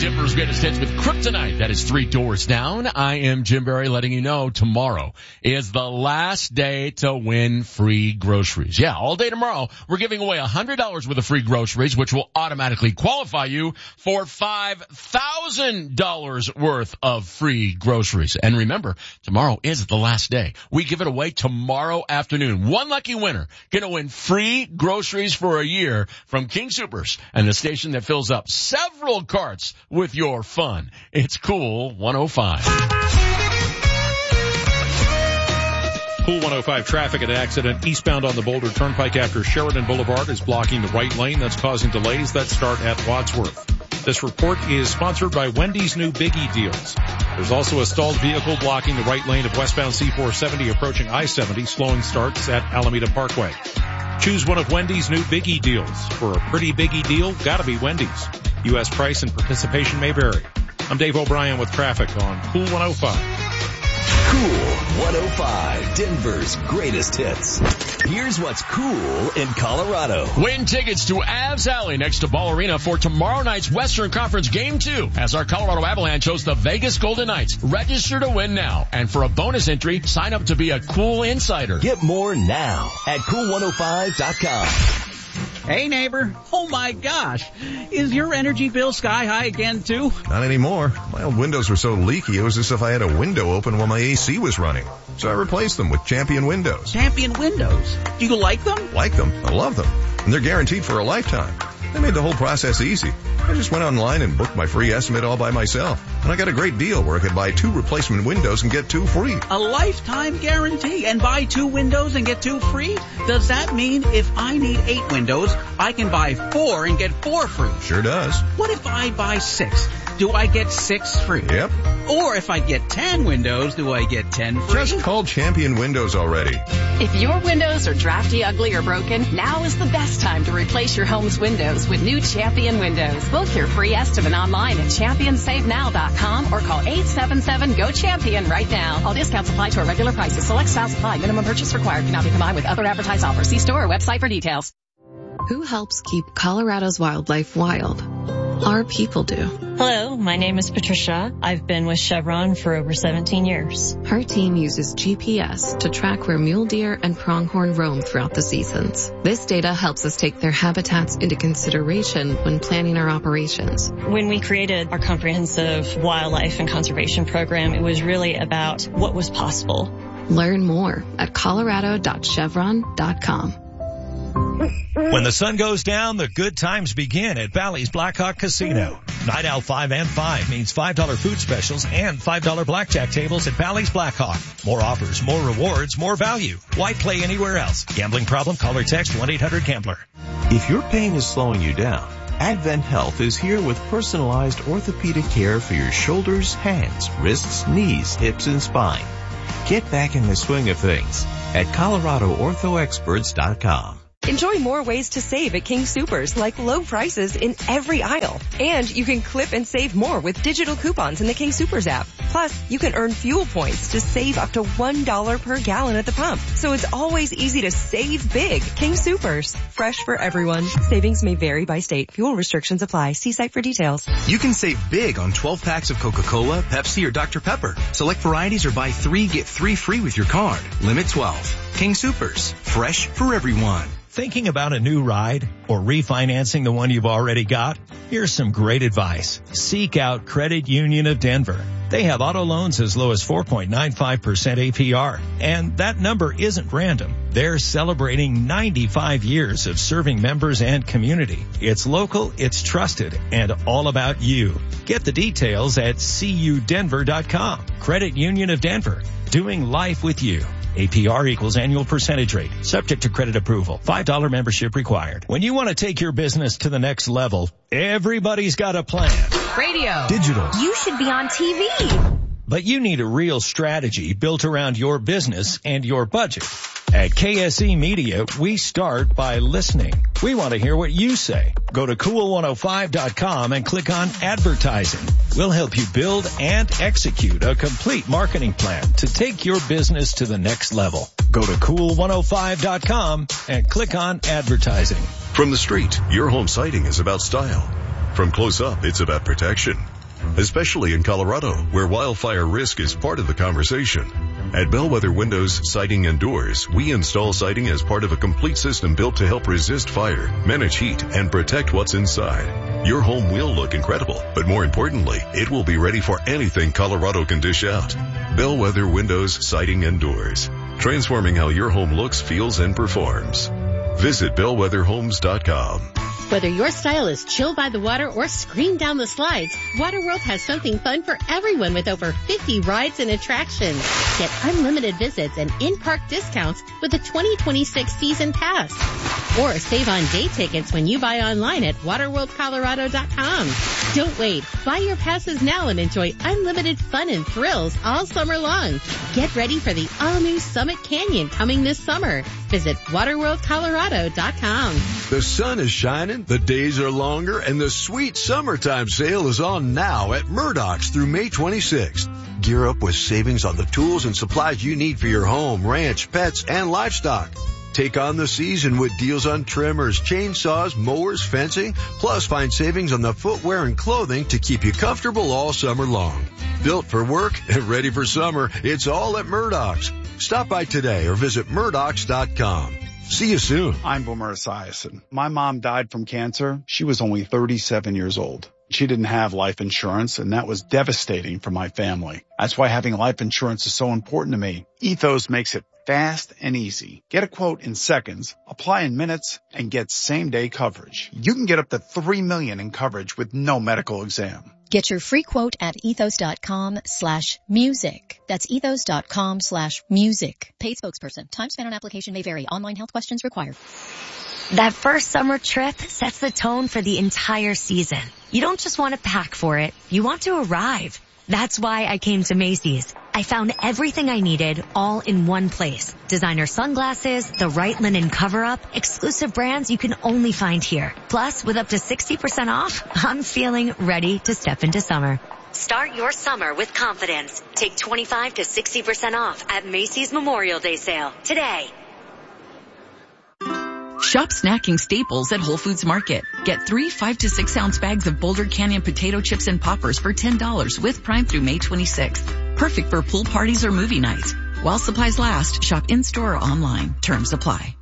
Denver's greatest hits with Kryptonite. That is 3 Doors Down. I am Jim Barry, letting you know tomorrow is the last day to win free groceries. Yeah, all day tomorrow, we're giving away $100 worth of free groceries, which will automatically qualify you for $5,000 worth of free groceries. And remember, tomorrow is the last day. We give it away tomorrow afternoon. One lucky winner going to win free groceries for a year from King Soopers and the station that fills up several carts with your fun. It's Cool 105. Cool 105 traffic. An accident eastbound on the Boulder Turnpike after Sheridan Boulevard is blocking the right lane. That's causing delays that start at Wadsworth. This report is sponsored by Wendy's new Biggie Deals. There's also a stalled vehicle blocking the right lane of westbound C470 approaching I-70. Slowing starts at Alameda Parkway. Choose one of Wendy's new Biggie Deals. For a pretty biggie deal, gotta be Wendy's. U.S. price and participation may vary. I'm Dave O'Brien with traffic on Cool 105. Cool 105, Denver's greatest hits. Here's what's cool in Colorado. Win tickets to Avs Alley next to Ball Arena for tomorrow night's Western Conference Game 2 as our Colorado Avalanche host the Vegas Golden Knights. Register to win now. And for a bonus entry, sign up to be a Cool Insider. Get more now at cool105.com. Hey neighbor, oh my gosh, is your energy bill sky high again too? Not anymore. My old windows were so leaky it was as if I had a window open while my AC was running. So I replaced them with Champion Windows. Champion Windows? Do you like them? Like them. I love them. And they're guaranteed for a lifetime. They made the whole process easy. I just went online and booked my free estimate all by myself. And I got a great deal where I could buy 2 replacement windows and get 2 free. A lifetime guarantee and buy 2 windows and get 2 free? Does that mean if I need 8 windows, I can buy 4 and get 4 free? Sure does. What if I buy 6? Do I get 6 free? Yep. Or if I get 10 windows, do I get 10 free? Just call Champion Windows already. If your windows are drafty, ugly, or broken, now is the best time to replace your home's windows with new Champion Windows. Book your free estimate online at championsavenow.com or call 877-GO-CHAMPION right now. All discounts apply to our regular prices. Select styles apply. Minimum purchase required. Cannot be combined with other advertised offers. See store or website for details. Who helps keep Colorado's wildlife wild? Our people do. Hello, my name is Patricia. I've been with Chevron for over 17 years. Her team uses GPS to track where mule deer and pronghorn roam throughout the seasons. This data helps us take their habitats into consideration when planning our operations. When we created our comprehensive wildlife and conservation program, it was really about what was possible. Learn more at colorado.chevron.com. When the sun goes down, the good times begin at Bally's Blackhawk Casino. Night Out 5 and 5 means $5 food specials and $5 blackjack tables at Bally's Blackhawk. More offers, more rewards, more value. Why play anywhere else? Gambling problem? Call or text 1-800-GAMBLER. If your pain is slowing you down, Advent Health is here with personalized orthopedic care for your shoulders, hands, wrists, knees, hips, and spine. Get back in the swing of things at ColoradoOrthoExperts.com. Enjoy more ways to save at King Soopers, like low prices in every aisle. And you can clip and save more with digital coupons in the King Soopers app. Plus, you can earn fuel points to save up to $1 per gallon at the pump. So it's always easy to save big. King Soopers. Fresh for everyone. Savings may vary by state. Fuel restrictions apply. See site for details. You can save big on 12 packs of Coca-Cola, Pepsi, or Dr. Pepper. Select varieties or buy 3, get 3 free with your card. Limit 12. King Soopers. Fresh for everyone. Thinking about a new ride or refinancing the one you've already got? Here's some great advice. Seek out Credit Union of Denver. They have auto loans as low as 4.95% APR. And that number isn't random. They're celebrating 95 years of serving members and community. It's local, it's trusted, and all about you. Get the details at cudenver.com. Credit Union of Denver. Doing life with you. APR equals annual percentage rate, subject to credit approval. $5 membership required. When you want to take your business to the next level, everybody's got a plan. Radio. Digital. You should be on TV. But you need a real strategy built around your business and your budget. At KSE Media, we start by listening. We want to hear what you say. Go to cool105.com and click on advertising. We'll help you build and execute a complete marketing plan to take your business to the next level. Go to cool105.com and click on advertising. From the street, your home siding is about style. From close up, it's about protection, especially in Colorado, where wildfire risk is part of the conversation. At Bellwether Windows, Siding and Doors, we install siding as part of a complete system built to help resist fire, manage heat, and protect what's inside. Your home will look incredible, but more importantly, it will be ready for anything Colorado can dish out. Bellwether Windows, Siding and Doors, transforming how your home looks, feels, and performs. Visit bellwetherhomes.com. Whether your style is chill by the water or scream down the slides, Waterworld has something fun for everyone with over 50 rides and attractions. Get unlimited visits and in-park discounts with a 2026 season pass. Or save on day tickets when you buy online at waterworldcolorado.com. Don't wait. Buy your passes now and enjoy unlimited fun and thrills all summer long. Get ready for the all-new Summit Canyon coming this summer. Visit waterworldcolorado.com. The sun is shining, the days are longer, and the sweet summertime sale is on now at Murdoch's through May 26th. Gear up with savings on the tools and supplies you need for your home, ranch, pets, and livestock. Take on the season with deals on trimmers, chainsaws, mowers, fencing, plus find savings on the footwear and clothing to keep you comfortable all summer long. Built for work and ready for summer, it's all at Murdoch's. Stop by today or visit Murdoch's.com. See you soon. I'm Boomer Esiason. My mom died from cancer. She was only 37 years old. She didn't have life insurance, and that was devastating for my family. That's why having life insurance is so important to me. Ethos makes it fast and easy. Get a quote in seconds, apply in minutes, and get same-day coverage. You can get up to $3 million in coverage with no medical exam. Get your free quote at ethos.com/music. That's ethos.com/music. Paid spokesperson. Time spent on application may vary. Online health questions required. That first summer trip sets the tone for the entire season. You don't just want to pack for it. You want to arrive. That's why I came to Macy's. I found everything I needed all in one place. Designer sunglasses, the right linen cover-up, exclusive brands you can only find here. Plus, with up to 60% off, I'm feeling ready to step into summer. Start your summer with confidence. Take 25 to 60% off at Macy's Memorial Day sale today. Shop snacking staples at Whole Foods Market. Get 3 5 to 6 ounce bags of Boulder Canyon potato chips and poppers for $10 with Prime through May 26th. Perfect for pool parties or movie nights. While supplies last, shop in-store or online. Terms apply.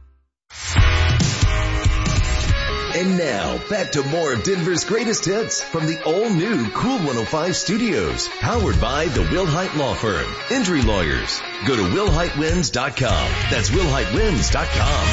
And now, back to more of Denver's greatest hits from the all-new Cool 105 Studios. Powered by the Wilhite Law Firm. Injury lawyers. Go to WilhiteWins.com. That's WilhiteWins.com.